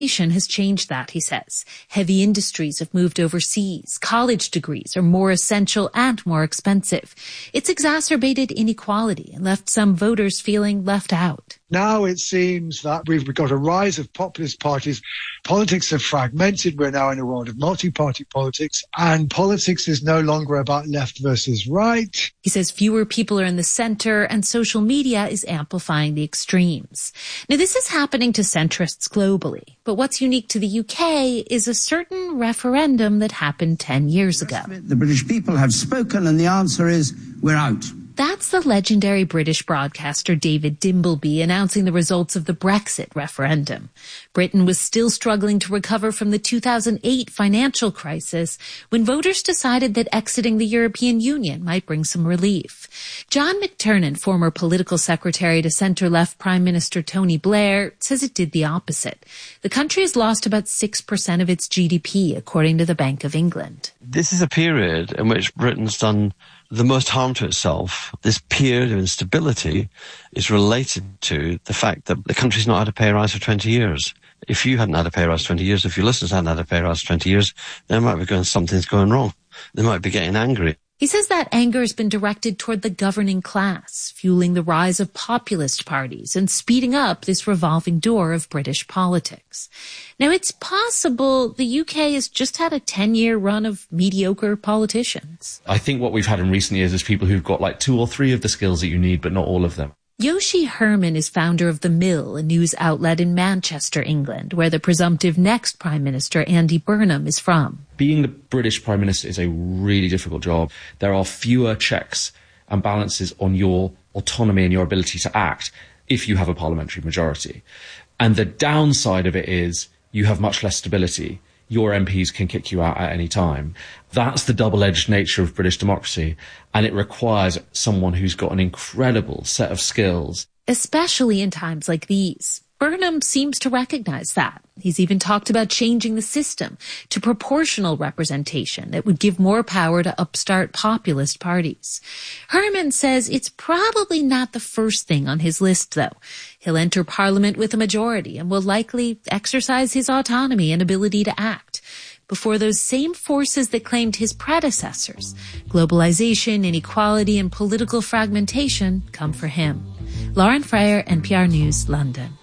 Has changed that, he says. Heavy industries have moved overseas. College degrees are more essential and more expensive. It's exacerbated inequality and left some voters feeling left out. Now it seems that we've got a rise of populist parties. Politics have fragmented. We're now in a world of multi-party politics, and politics is no longer about left versus right. He says fewer people are in the center, and social media is amplifying the extremes. Now, this is happening to centrists globally, but what's unique to the UK is a certain referendum that happened 10 years ago. The British people have spoken, and the answer is we're out. That's the legendary British broadcaster David Dimbleby announcing the results of the Brexit referendum. Britain was still struggling to recover from the 2008 financial crisis when voters decided that exiting the European Union might bring some relief. John McTernan, former political secretary to centre-left Prime Minister Tony Blair, says it did the opposite. The country has lost about 6% of its GDP, according to the Bank of England. This is a period in which Britain's done the most harm to itself. This period of instability is related to the fact that the country's not had a pay rise for 20 years. If you hadn't had a pay rise for 20 years, if your listeners hadn't had a pay rise for 20 years, they might be going, something's going wrong. They might be getting angry. He says that anger has been directed toward the governing class, fueling the rise of populist parties and speeding up this revolving door of British politics. Now, it's possible the UK has just had a 10-year run of mediocre politicians. I think what we've had in recent years is people who've got like 2 or 3 of the skills that you need, but not all of them. Yoshi Herman is founder of The Mill, a news outlet in Manchester, England, where the presumptive next Prime Minister, Andy Burnham, is from. Being the British Prime Minister is a really difficult job. There are fewer checks and balances on your autonomy and your ability to act if you have a parliamentary majority. And the downside of it is you have much less stability. Your MPs can kick you out at any time. That's the double-edged nature of British democracy, and it requires someone who's got an incredible set of skills. Especially in times like these. Burnham seems to recognize that. He's even talked about changing the system to proportional representation that would give more power to upstart populist parties. Herman says it's probably not the first thing on his list, though. He'll enter Parliament with a majority and will likely exercise his autonomy and ability to act before those same forces that claimed his predecessors, globalization, inequality, and political fragmentation, come for him. Lauren Freyer, NPR News, London.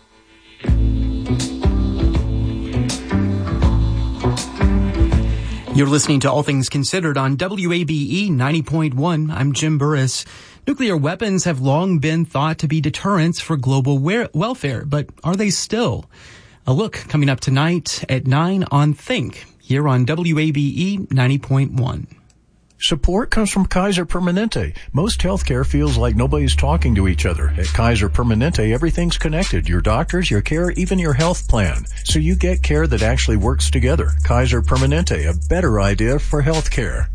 You're listening to All Things Considered on WABE 90.1. I'm Jim Burris. Nuclear weapons have long been thought to be deterrents for global welfare, but are they still? A look coming up tonight at 9 on Think, here on WABE 90.1. Support comes from Kaiser Permanente. Most healthcare feels like nobody's talking to each other. At Kaiser Permanente, everything's connected. Your doctors, your care, even your health plan. So you get care that actually works together. Kaiser Permanente, a better idea for healthcare.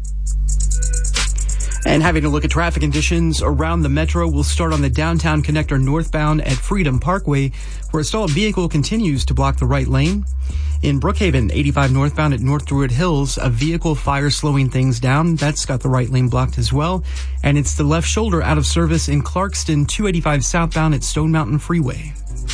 And having a look at traffic conditions around the metro, we'll start on the downtown connector northbound at Freedom Parkway, where a stalled vehicle continues to block the right lane. In Brookhaven, 85 northbound at North Druid Hills, a vehicle fire slowing things down. That's got the right lane blocked as well. And it's the left shoulder out of service in Clarkston, 285 southbound at Stone Mountain Freeway.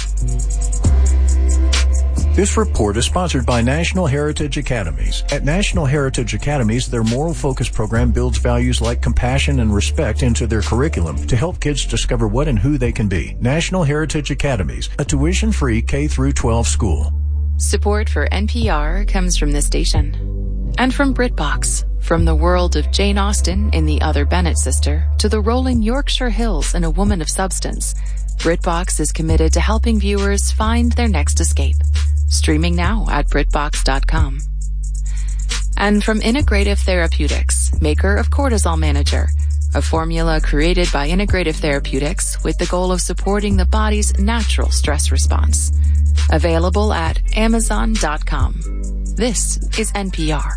This report is sponsored by National Heritage Academies. At National Heritage Academies, their moral focus program builds values like compassion and respect into their curriculum to help kids discover what and who they can be. National Heritage Academies, a tuition-free K-12 school. Support for NPR comes from this station. And from BritBox. From the world of Jane Austen in The Other Bennett Sister to the rolling Yorkshire Hills in A Woman of Substance, BritBox is committed to helping viewers find their next escape. Streaming now at BritBox.com. And from Integrative Therapeutics, maker of Cortisol Manager, a formula created by Integrative Therapeutics with the goal of supporting the body's natural stress response. Available at Amazon.com. This is NPR.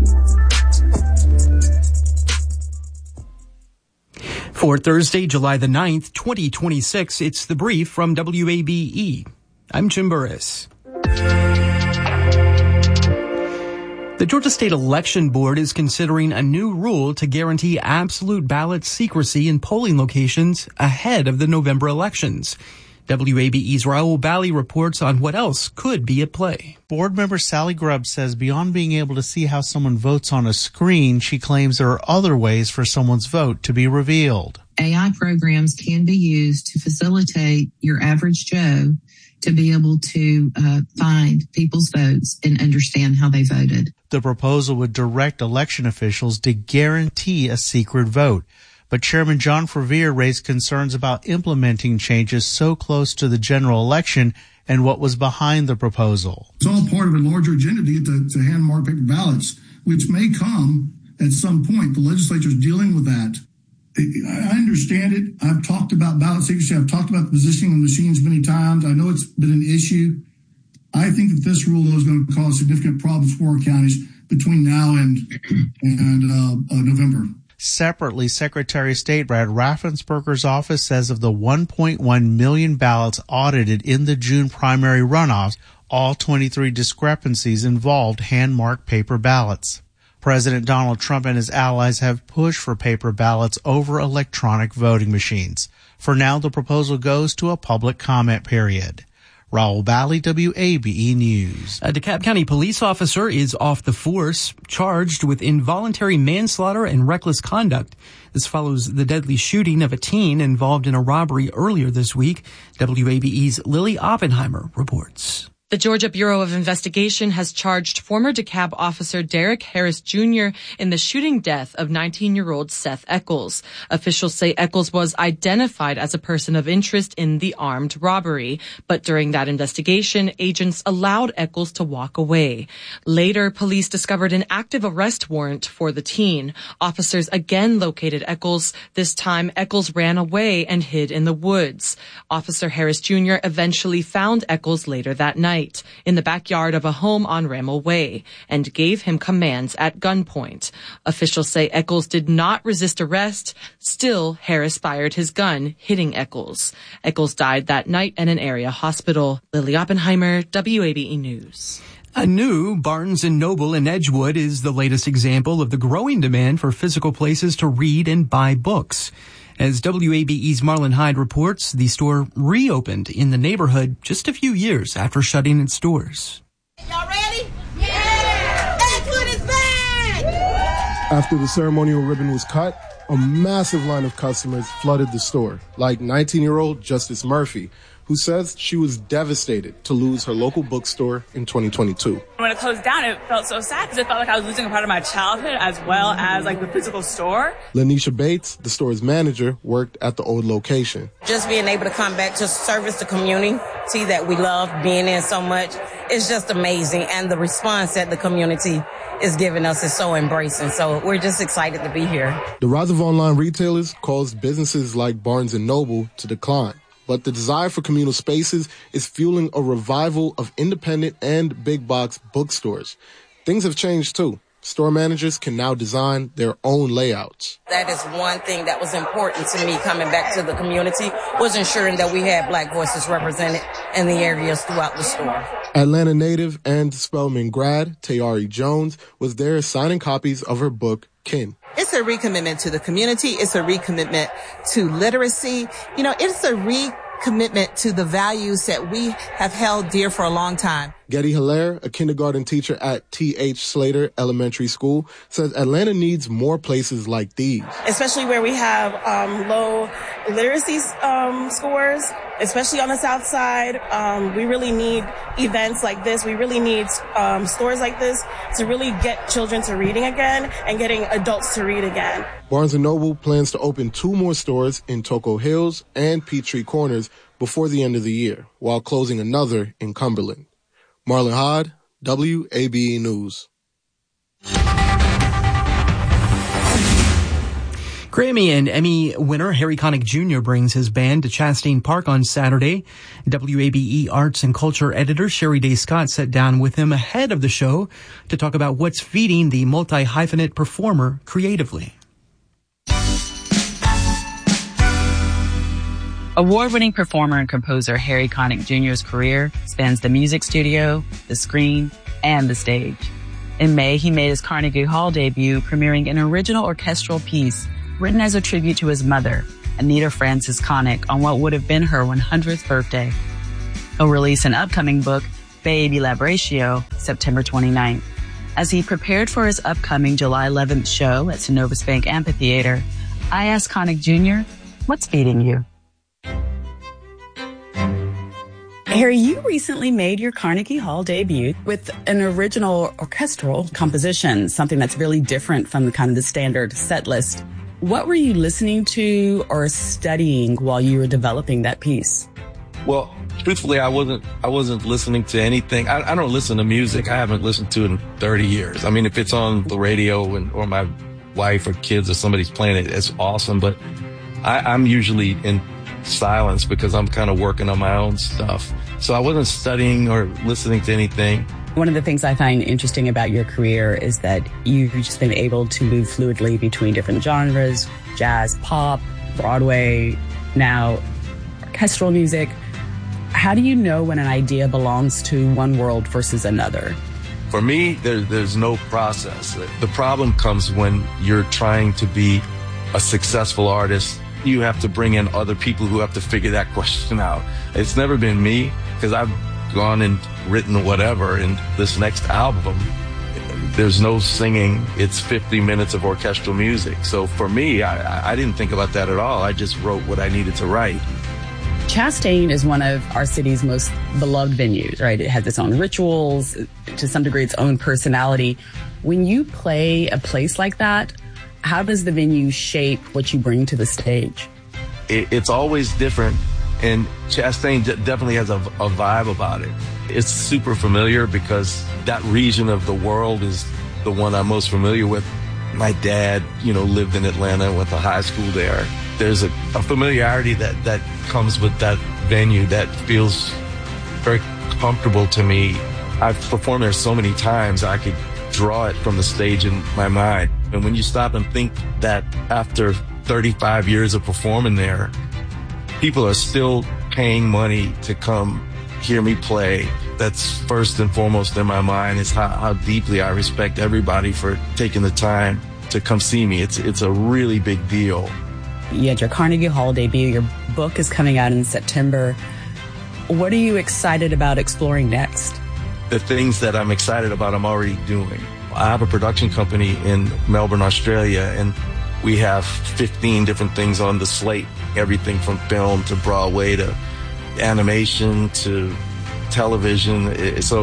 For Thursday, July the 9th, 2026, it's The Brief from WABE. I'm Jim Burris. The Georgia State Election Board is considering a new rule to guarantee absolute ballot secrecy in polling locations ahead of the November elections. WABE's Raul Bally reports on what else could be at play. Board member Sally Grubb says beyond being able to see how someone votes on a screen, she claims there are other ways for someone's vote to be revealed. AI programs can be used to facilitate your average Joe to be able to find people's votes and understand how they voted. The proposal would direct election officials to guarantee a secret vote. But Chairman John Frevere raised concerns about implementing changes so close to the general election and what was behind the proposal. It's all part of a larger agenda to get to hand-marked paper ballots, which may come at some point. The legislature's dealing with that. I understand it. I've talked about ballot secrecy. I've talked about the positioning of machines many times. I know it's been an issue. I think that this rule, though, is going to cause significant problems for our counties between now and November. Separately, Secretary of State Brad Raffensperger's office says of the 1.1 million ballots audited in the June primary runoffs, all 23 discrepancies involved hand-marked paper ballots. President Donald Trump and his allies have pushed for paper ballots over electronic voting machines. For now, the proposal goes to a public comment period. Raul Bally, WABE News. A DeKalb County police officer is off the force, charged with involuntary manslaughter and reckless conduct. This follows the deadly shooting of a teen involved in a robbery earlier this week. WABE's Lily Oppenheimer reports. The Georgia Bureau of Investigation has charged former DeKalb officer Derek Harris Jr. in the shooting death of 19-year-old Seth Eccles. Officials say Eccles was identified as a person of interest in the armed robbery, but during that investigation, agents allowed Eccles to walk away. Later, police discovered an active arrest warrant for the teen. Officers again located Eccles. This time, Eccles ran away and hid in the woods. Officer Harris Jr. eventually found Eccles later that night in the backyard of a home on Rammel Way and gave him commands at gunpoint. Officials say Eccles did not resist arrest. Still, Harris fired his gun, hitting Eccles. Eccles died that night at an area hospital. Lily Oppenheimer, WABE News. A new Barnes & Noble in Edgewood is the latest example of the growing demand for physical places to read and buy books. As WABE's Marlon Hyde reports, the store reopened in the neighborhood just a few years after shutting its doors. Y'all ready? Yeah! Edgewood is back! After the ceremonial ribbon was cut, a massive line of customers flooded the store, like 19-year-old Justice Murphy, who says she was devastated to lose her local bookstore in 2022. When it closed down, it felt so sad because it felt like I was losing a part of my childhood as well as like the physical store. Lanisha Bates, the store's manager, worked at the old location. Just being able to come back to service the community that we love being in so much is just amazing. And the response that the community is giving us is so embracing. So we're just excited to be here. The rise of online retailers caused businesses like Barnes & Noble to decline. But the desire for communal spaces is fueling a revival of independent and big box bookstores. Things have changed too. Store managers can now design their own layouts. That is one thing that was important to me coming back to the community, was ensuring that we had Black voices represented in the areas throughout the store. Atlanta native and Spelman grad Tayari Jones was there signing copies of her book, Kin. It's a recommitment to the community. It's a recommitment to literacy. You know, it's a recommitment to the values that we have held dear for a long time. Getty Hilaire, a kindergarten teacher at T.H. Slater Elementary School, says Atlanta needs more places like these. Especially where we have low literacy scores, especially on the South Side. We really need events like this. We really need stores like this to really get children to reading again and getting adults to read again. Barnes & Noble plans to open 2 more stores in Toco Hills and Peachtree Corners before the end of the year, while closing another in Cumberland. Marlon Hyde, WABE News. Grammy and Emmy winner Harry Connick Jr. brings his band to Chastain Park on Saturday. WABE Arts and Culture editor Sherry Day Scott sat down with him ahead of the show to talk about what's feeding the multi-hyphenate performer creatively. Award-winning performer and composer Harry Connick Jr.'s career spans the music studio, the screen, and the stage. In May, he made his Carnegie Hall debut, premiering an original orchestral piece written as a tribute to his mother, Anita Francis Connick, on what would have been her 100th birthday. He'll release an upcoming book, Baby Labratio, September 29th. As he prepared for his upcoming July 11th show at Synovus Bank Amphitheater, I asked Connick Jr., what's feeding you? Harry, you recently made your Carnegie Hall debut with an original orchestral composition, something that's really different from the standard set list. What were you listening to or studying while you were developing that piece? Well, truthfully, I wasn't listening to anything. I don't listen to music. I haven't listened to it in 30 years. I mean, if it's on the radio or my wife or kids or somebody's playing it, it's awesome. But I'm usually in silence because I'm kind of working on my own stuff. So I wasn't studying or listening to anything. One of the things I find interesting about your career is that you've just been able to move fluidly between different genres, jazz, pop, Broadway, now orchestral music. How do you know when an idea belongs to one world versus another? For me, there's no process. The problem comes when you're trying to be a successful artist. You have to bring in other people who have to figure that question out. It's never been me, because I've gone and written whatever. And this next album, there's no singing. It's 50 minutes of orchestral music. So for me, I didn't think about that at all. I just wrote what I needed to write. Chastain is one of our city's most beloved venues, right? It has its own rituals, to some degree its own personality. When you play a place like that, how does the venue shape what you bring to the stage? It's always different, and Chastain definitely has a vibe about it. It's super familiar because that region of the world is the one I'm most familiar with. My dad, lived in Atlanta and went to high school there. There's a familiarity that comes with that venue that feels very comfortable to me. I've performed there so many times, I could draw it from the stage in my mind. And when you stop and think that after 35 years of performing there, people are still paying money to come hear me play, that's first and foremost in my mind is how deeply I respect everybody for taking the time to come see me. It's a really big deal. You had your Carnegie Hall debut. Your book is coming out in September. What are you excited about exploring next? The things that I'm excited about, I'm already doing. I have a production company in Melbourne, Australia, and we have 15 different things on the slate. Everything from film to Broadway to animation to television. So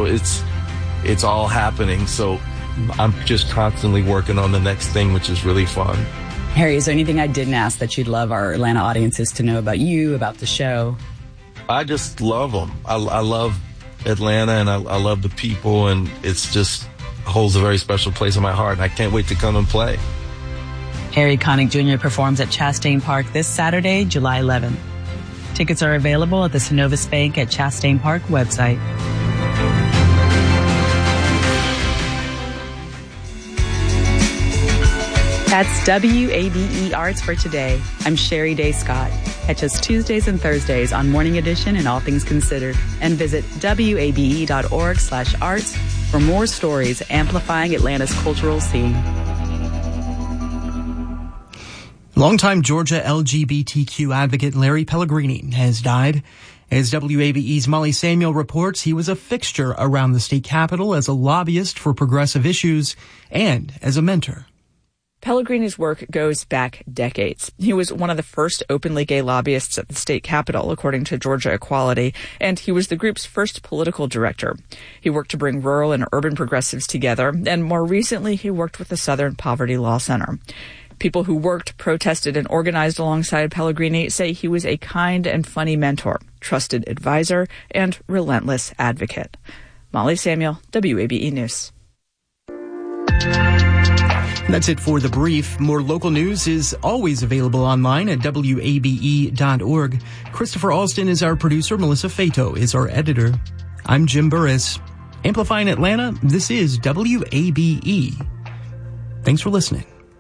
it's all happening. So I'm just constantly working on the next thing, which is really fun. Harry, is there anything I didn't ask that you'd love our Atlanta audiences to know about you, about the show? I just love them. I love Atlanta, and I love the people, and it's just holds a very special place in my heart, and I can't wait to come and play. Harry Connick Jr. performs at Chastain Park this Saturday, July 11th. Tickets are available at the Synovus Bank at Chastain Park website. That's WABE Arts for today. I'm Sherry Day Scott. Catch us Tuesdays and Thursdays on Morning Edition and All Things Considered, and visit wabe.org/arts for more stories amplifying Atlanta's cultural scene. Longtime Georgia LGBTQ advocate Larry Pellegrini has died. As WABE's Molly Samuel reports, he was a fixture around the state capitol as a lobbyist for progressive issues and as a mentor. Pellegrini's work goes back decades. He was one of the first openly gay lobbyists at the state capitol, according to Georgia Equality, and he was the group's first political director. He worked to bring rural and urban progressives together, and more recently he worked with the Southern Poverty Law Center. People who worked, protested, and organized alongside Pellegrini say he was a kind and funny mentor, trusted advisor, and relentless advocate. Molly Samuel, WABE News. That's it for The Brief. More local news is always available online at WABE.org. Christopher Alston is our producer. Melissa Fato is our editor. I'm Jim Burris. Amplifying Atlanta, this is WABE. Thanks for listening.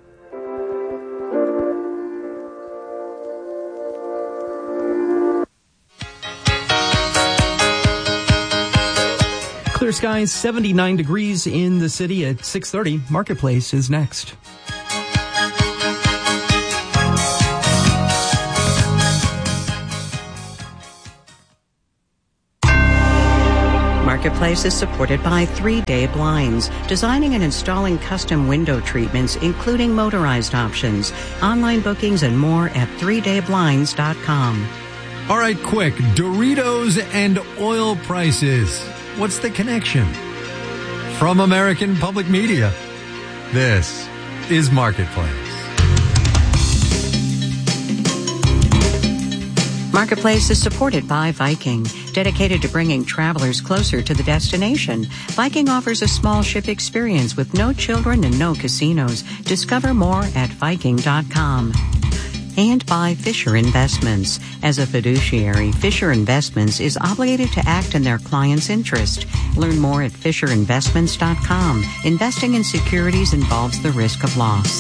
Clear skies, 79 degrees in the city at 6:30. Marketplace is next. Marketplace is supported by 3 Day Blinds, designing and installing custom window treatments, including motorized options. Online bookings and more at 3dayblinds.com. All right, quick. Doritos and oil prices. What's the connection? From American Public Media, this is Marketplace. Marketplace is supported by Viking, dedicated to bringing travelers closer to the destination. Viking offers a small ship experience with no children and no casinos. Discover more at Viking.com. And by Fisher Investments. As a fiduciary, Fisher Investments is obligated to act in their client's interest. Learn more at FisherInvestments.com. Investing in securities involves the risk of loss.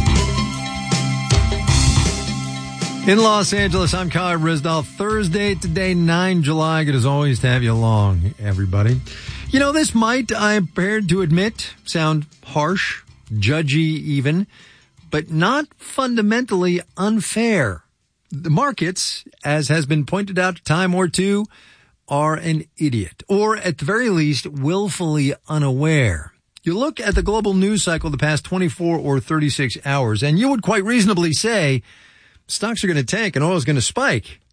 In Los Angeles, I'm Kyle Risdall. Thursday today, 9 July. Good as always to have you along, everybody. You know, this might, I'm prepared to admit, sound harsh, judgy even, but not fundamentally unfair. The markets, as has been pointed out a time or two, are an idiot, or at the very least, willfully unaware. You look at the global news cycle the past 24 or 36 hours, and you would quite reasonably say, stocks are going to tank and oil is going to spike.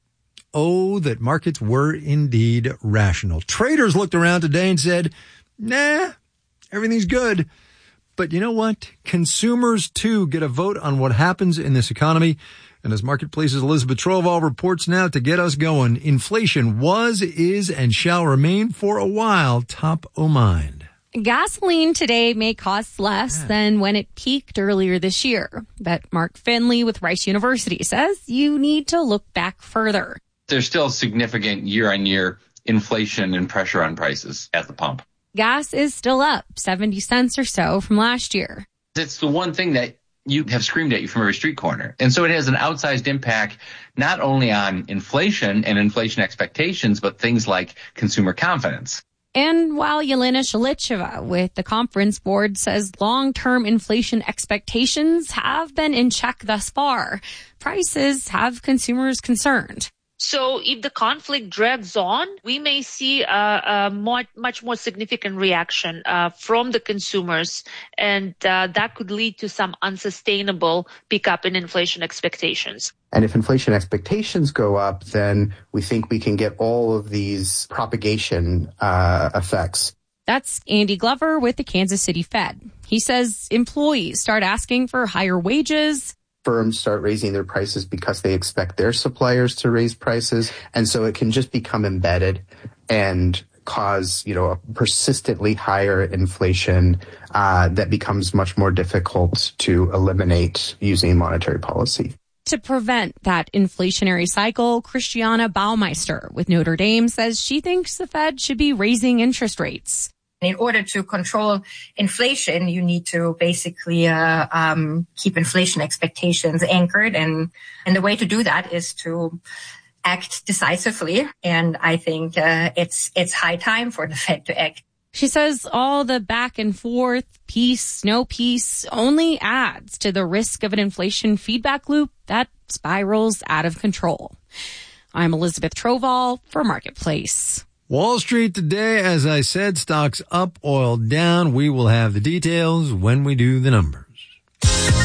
Oh, that markets were indeed rational. Traders looked around today and said, nah, everything's good. But you know what? Consumers, too, get a vote on what happens in this economy. And as Marketplace's Elizabeth Troval reports now to get us going, inflation was, is, and shall remain for a while top o' mind. Gasoline today may cost less than when it peaked earlier this year. But Mark Finley with Rice University says you need to look back further. There's still significant year-on-year inflation and pressure on prices at the pump. Gas is still up 70 cents or so from last year. It's the one thing that you have screamed at you from every street corner. And so it has an outsized impact not only on inflation and inflation expectations, but things like consumer confidence. And while Yelena Shalicheva with the Conference Board says long-term inflation expectations have been in check thus far, prices have consumers concerned. So if the conflict drags on, we may see a much more significant reaction from the consumers, and that could lead to some unsustainable pickup in inflation expectations. And if inflation expectations go up, then we think we can get all of these propagation effects. That's Andy Glover with the Kansas City Fed. He says employees start asking for higher wages. Firms start raising their prices because they expect their suppliers to raise prices. And so it can just become embedded and cause, a persistently higher inflation that becomes much more difficult to eliminate using monetary policy. To prevent that inflationary cycle, Christiana Baumeister with Notre Dame says she thinks the Fed should be raising interest rates. In order to control inflation, you need to basically keep inflation expectations anchored. And the way to do that is to act decisively. And I think it's high time for the Fed to act. She says all the back and forth, peace, no peace, only adds to the risk of an inflation feedback loop that spirals out of control. I'm Elizabeth Troval for Marketplace. Wall Street today, as I said, stocks up, oil down. We will have the details when we do the numbers.